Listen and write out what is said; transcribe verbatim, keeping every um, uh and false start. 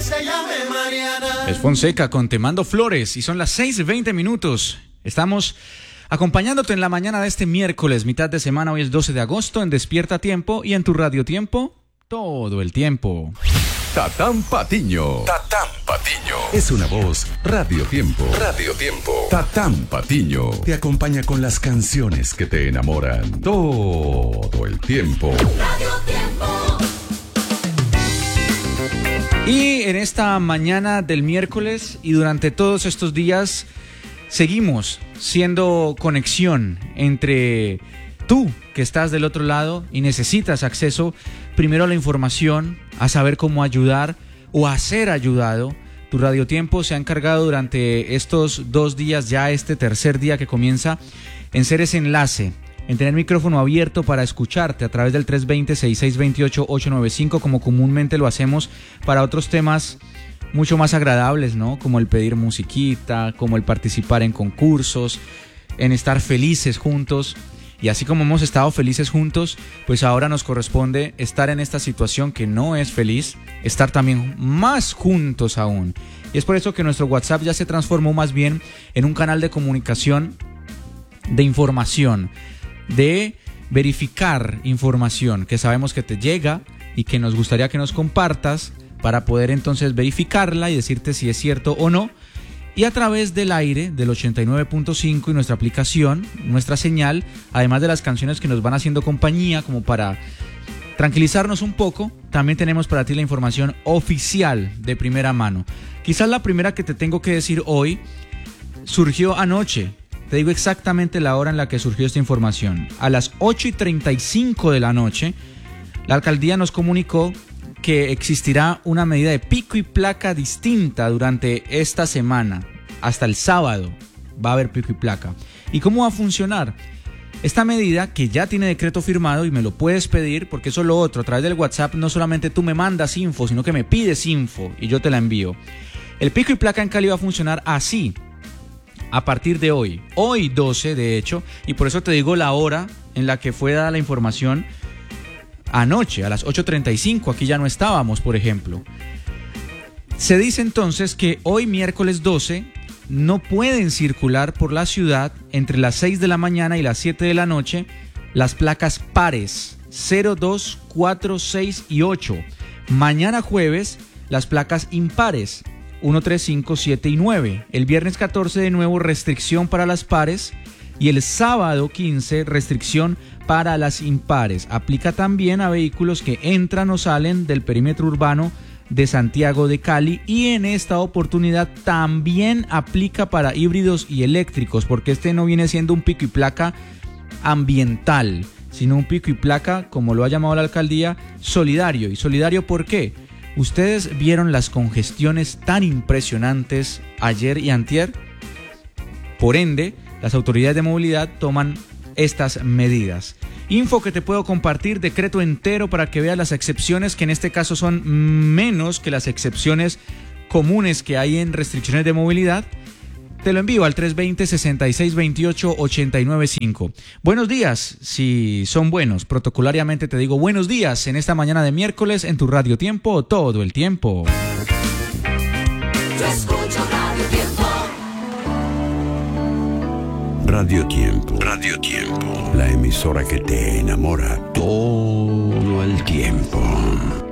se llame Mariana. Es Fonseca con Te Mando Flores y son las seis y veinte minutos. Estamos acompañándote en la mañana de este miércoles, mitad de semana. Hoy es doce de agosto en Despierta Tiempo y en tu Radio Tiempo, todo el tiempo. Tatán Patiño. Tatán Patiño. Es una voz Radio Tiempo. Radio Tiempo. Tatán Patiño te acompaña con las canciones que te enamoran todo el tiempo. Radio Tiempo. Y en esta mañana del miércoles y durante todos estos días seguimos siendo conexión entre tú que estás del otro lado y necesitas acceso primero a la información, a saber cómo ayudar o a ser ayudado. Tu Radio Tiempo se ha encargado durante estos dos días, ya este tercer día que comienza, en ser ese enlace, en tener micrófono abierto para escucharte a través del tres dos cero, seis seis dos ocho, ocho nueve cinco, como comúnmente lo hacemos para otros temas mucho más agradables, ¿no? Como el pedir musiquita, como el participar en concursos, en estar felices juntos. Y así como hemos estado felices juntos, pues ahora nos corresponde estar en esta situación que no es feliz, estar también más juntos aún. Y es por eso que nuestro WhatsApp ya se transformó más bien en un canal de comunicación, de información, de verificar información que sabemos que te llega y que nos gustaría que nos compartas para poder entonces verificarla y decirte si es cierto o no. Y a través del aire del ochenta y nueve punto cinco y nuestra aplicación, nuestra señal, además de las canciones que nos van haciendo compañía como para tranquilizarnos un poco, también tenemos para ti la información oficial de primera mano. Quizás la primera que te tengo que decir hoy surgió anoche. Te digo exactamente la hora en la que surgió esta información. A las ocho y treinta y cinco de la noche, la alcaldía nos comunicó que existirá una medida de pico y placa distinta durante esta semana. Hasta el sábado va a haber pico y placa. ¿Y cómo va a funcionar? Esta medida, que ya tiene decreto firmado y me lo puedes pedir, porque eso es lo otro, a través del WhatsApp no solamente tú me mandas info, sino que me pides info y yo te la envío. El pico y placa en Cali va a funcionar así, a partir de hoy, hoy doce de hecho, y por eso te digo la hora en la que fue dada la información. Anoche, a las ocho treinta y cinco, aquí ya no estábamos, por ejemplo. Se dice entonces que hoy, miércoles doce, no pueden circular por la ciudad entre las seis de la mañana y las siete de la noche las placas pares cero, dos, cuatro, seis y ocho. Mañana jueves, las placas impares uno, tres, cinco, siete y nueve. El viernes catorce, de nuevo, restricción para las pares. Y el sábado quince, restricción para las impares. Aplica también a vehículos que entran o salen del perímetro urbano de Santiago de Cali, y en esta oportunidad también aplica para híbridos y eléctricos, porque este no viene siendo un pico y placa ambiental, sino un pico y placa, como lo ha llamado la alcaldía, solidario. ¿Y solidario por qué? ¿Ustedes vieron las congestiones tan impresionantes ayer y antier? Por ende, las autoridades de movilidad toman estas medidas. Info que te puedo compartir, decreto entero para que veas las excepciones, que en este caso son menos que las excepciones comunes que hay en restricciones de movilidad. Te lo envío al tres dos cero, seis seis dos ocho, ocho nueve cinco. Buenos días, si son buenos. Protocolariamente te digo buenos días en esta mañana de miércoles en tu Radio Tiempo, todo el tiempo. Yo escucho Radio Tiempo. Radio Tiempo. Radio Tiempo. La emisora que te enamora todo el tiempo.